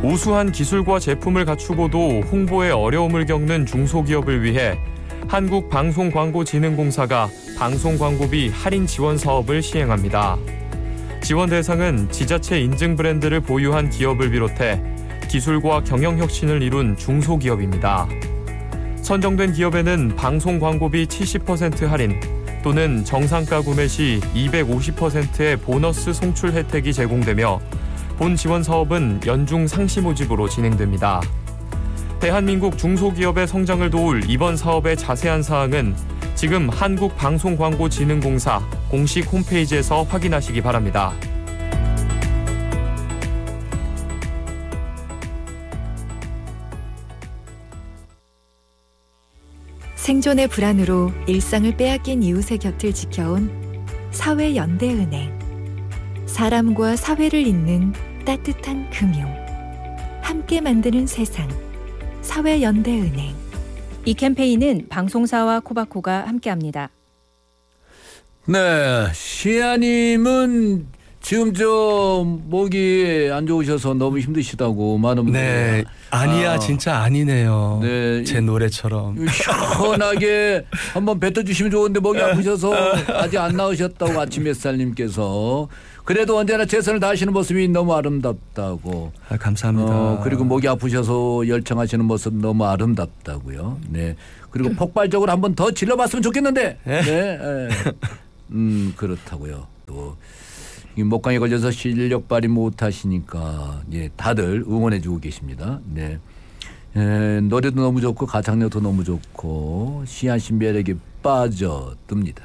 우수한 기술과 제품을 갖추고도 홍보에 어려움을 겪는 중소기업을 위해 한국방송광고진흥공사가 방송광고비 할인 지원 사업을 시행합니다. 지원 대상은 지자체 인증 브랜드를 보유한 기업을 비롯해 기술과 경영 혁신을 이룬 중소기업입니다. 선정된 기업에는 방송광고비 70% 할인 또는 정상가 구매 시 250%의 보너스 송출 혜택이 제공되며 본 지원 사업은 연중 상시 모집으로 진행됩니다. 대한민국 중소기업의 성장을 도울 이번 사업의 자세한 사항은 지금 한국방송광고진흥공사 공식 홈페이지에서 확인하시기 바랍니다. 생존의 불안으로 일상을 빼앗긴 이웃의 곁을 지켜온 사회연대은행. 사람과 사회를 잇는 따뜻한 금융. 함께 만드는 세상. 사회연대은행. 이 캠페인은 방송사와 코바코가 함께합니다. 네, 시아님은 지금 목이 안 좋으셔서 너무 힘드시다고 많은 분들이. 네, 아니야 진짜 아니네요. 네, 제 노래처럼 시원하게 한번 뱉어주시면 좋은데 목이 아프셔서 아직 안 나으셨다고 아침 햇살님께서. 그래도 언제나 최선을 다하시는 모습이 너무 아름답다고. 감사합니다. 그리고 목이 아프셔서 열창하시는 모습 너무 아름답다고요. 네. 그리고 폭발적으로 한번 더 질러봤으면 좋겠는데. 네. 그렇다고요. 또 이 목감에 걸려서 실력 발휘 못하시니까 다들 응원해주고 계십니다. 네. 노래도 너무 좋고 가창력도 너무 좋고 시안 씨 매력에 빠져듭니다.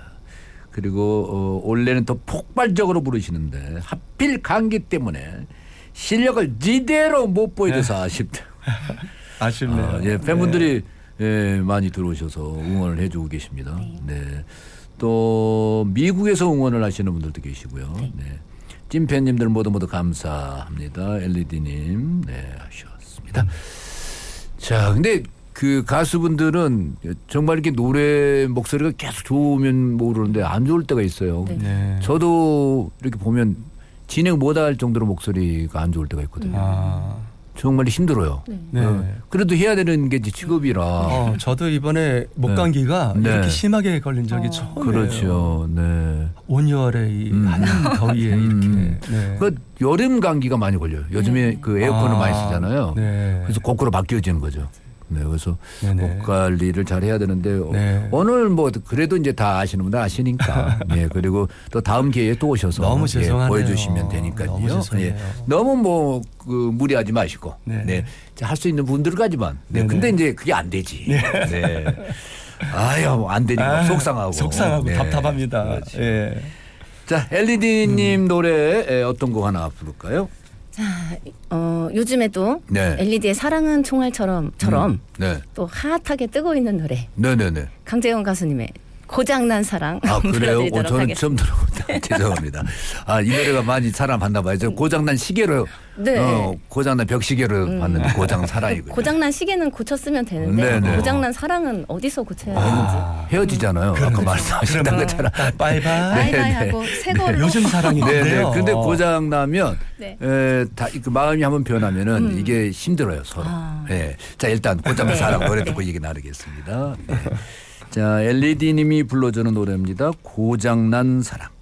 그리고 원래는 더 폭발적으로 부르시는데 하필 감기 때문에 실력을 제대로 못 보여줘서 아쉽다. 아쉽네요. 팬분들이 많이 들어오셔서 응원을 해주고 계십니다. 네. 또 미국에서 응원을 하시는 분들도 계시고요. 네. 찐팬님들 모두 감사합니다. LED님 하셨습니다. 자, 근데 그 가수분들은 정말 이렇게 노래 목소리가 계속 좋으면 모르는데 안 좋을 때가 있어요. 네. 저도 이렇게 보면 진행 못할 정도로 목소리가 안 좋을 때가 있거든요. 정말 힘들어요. 네. 그래도 해야 되는 게 직업이라. 저도 이번에 목감기가 이렇게 심하게 걸린 적이 처음이에요. 그렇죠. 네. 온열에 이 한여름 더위에 이렇게. 네. 그 여름 감기가 많이 걸려요. 요즘에 그 에어컨을 많이 쓰잖아요. 네. 그래서 거꾸로 바뀌어지는 거죠. 네, 그래서 네네. 목 관리를 잘 해야 되는데 오늘 그래도 이제 다 아시는 분들 아시니까. 네, 그리고 또 다음 기회에 또 오셔서 너무 죄송하네요. 보여주시면 되니까요. 너무 죄송해요. 너무 무리하지 마시고. 네. 할 수 있는 분들까지만. 네, 근데 이제 그게 안 되지. 네. 아유, 안 되니까 속상하고. 답답합니다. 예. 자, LED님 노래 어떤 곡 하나 부를까요? 자, 요즘에도 LED의 사랑은 총알처럼 또 핫하게 뜨고 있는 노래. 네네네. 강재영 가수님의 고장난 사랑. 그래요? 저는 처음 들어본다. 죄송합니다. 이 노래가 많이 사랑받나 봐요. 저 고장난 시계로 고장난 벽시계로 봤는데 고장 사랑이거든요. 고장난 시계는 고쳤으면 되는데 고장난 사랑은 어디서 고쳐야 되는지. 헤어지잖아요. 아까 말씀하셨던 것처럼. 바이바이 하고 새 걸로. 요즘 사랑인데요. 근데 고장나면 그 마음이 한번 변하면은 이게 힘들어요 서로. 자, 일단 고장난 사랑 노래 듣고 얘기 나누겠습니다. 자, LED님이 불러주는 노래입니다. 고장난 사랑.